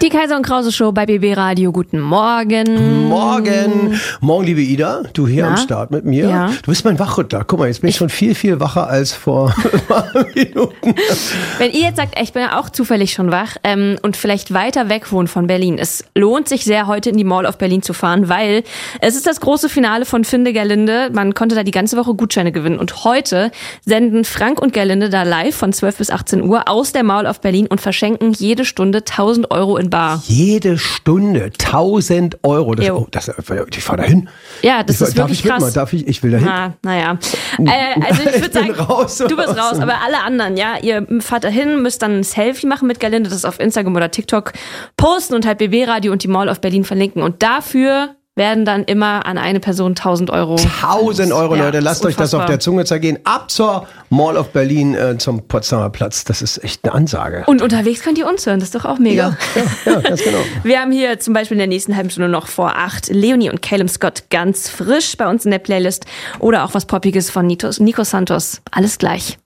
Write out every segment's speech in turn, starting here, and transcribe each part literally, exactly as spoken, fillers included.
Die Kaiser und Krause Show bei B B Radio. Guten Morgen. Morgen. Morgen, liebe Ida. Du hier Na? am Start mit mir. Ja. Du bist mein Wachrüttler. Guck mal, jetzt bin ich, ich schon viel, viel wacher als vor ein paar Minuten. Wenn ihr jetzt sagt, ich bin ja auch zufällig schon wach ähm, und vielleicht weiter weg wohnt von Berlin. Es lohnt sich sehr, heute in die Mall of Berlin zu fahren, weil es ist das große Finale von Finde Gerlinde. Man konnte da die ganze Woche Gutscheine gewinnen. Und heute senden Frank und Gerlinde da live von zwölf bis achtzehn Uhr aus der Mall of Berlin und verschenken jede Stunde tausend Euro in Bar. Jede Stunde tausend Euro. Das, oh, das, ich fahre da hin. Ja, das ich, ist wirklich darf ich krass. Darf ich? Ich will da hin. Na, naja. Äh, also ich würde sagen, raus, du bist raus, aber alle anderen, ja, ihr fahrt da hin, müsst dann ein Selfie machen mit Gerlinde, das auf Instagram oder TikTok posten und halt B B Radio und die Mall of Berlin verlinken. Und dafür werden dann immer an eine Person tausend Euro. tausend Euro, ja, Leute. Lasst euch das auf der Zunge zergehen. Ab zur Mall of Berlin äh, zum Potsdamer Platz. Das ist echt eine Ansage. Und unterwegs könnt ihr uns hören. Das ist doch auch mega. Ja, ja, ja, ganz genau. Wir haben hier zum Beispiel in der nächsten halben Stunde noch vor acht Leonie und Calum Scott ganz frisch bei uns in der Playlist. Oder auch was Poppiges von Nico, Nico Santos. Alles gleich.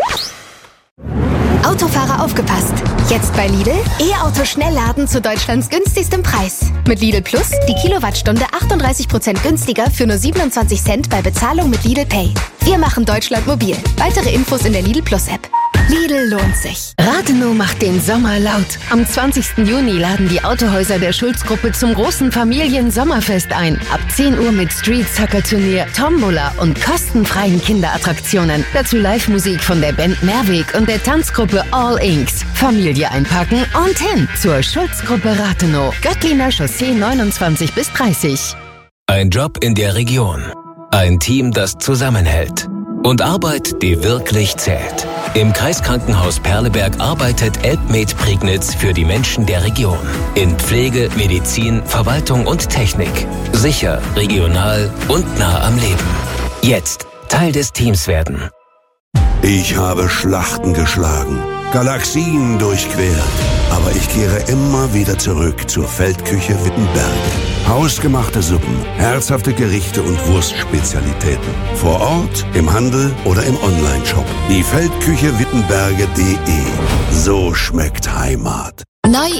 Autofahrer aufgepasst! Jetzt bei Lidl E-Auto Schnellladen zu Deutschlands günstigstem Preis. Mit Lidl Plus die Kilowattstunde achtunddreißig Prozent günstiger für nur siebenundzwanzig Cent bei Bezahlung mit Lidl Pay. Wir machen Deutschland mobil. Weitere Infos in der Lidl Plus App. Lidl lohnt sich. Rathenow macht den Sommer laut. Am zwanzigsten Juni laden die Autohäuser der Schulz-Gruppe zum großen Familien-Sommerfest ein. Ab zehn Uhr mit Street-Soccer-Turnier, Tombola und kostenfreien Kinderattraktionen. Dazu Live-Musik von der Band Mehrweg und der Tanzgruppe All Inks. Familie einpacken und hin zur Schulz-Gruppe Rathenow. Göttliner Chaussee neunundzwanzig bis dreißig. Ein Job in der Region. Ein Team, das zusammenhält. Und Arbeit, die wirklich zählt. Im Kreiskrankenhaus Perleberg arbeitet Elbmed Prignitz für die Menschen der Region. In Pflege, Medizin, Verwaltung und Technik. Sicher, regional und nah am Leben. Jetzt Teil des Teams werden. Ich habe Schlachten geschlagen, Galaxien durchquert. Aber ich kehre immer wieder zurück zur Feldküche Wittenberge. Hausgemachte Suppen, herzhafte Gerichte und Wurstspezialitäten. Vor Ort, im Handel oder im Onlineshop. Die Feldküche Wittenberge punkt de. So schmeckt Heimat. Neu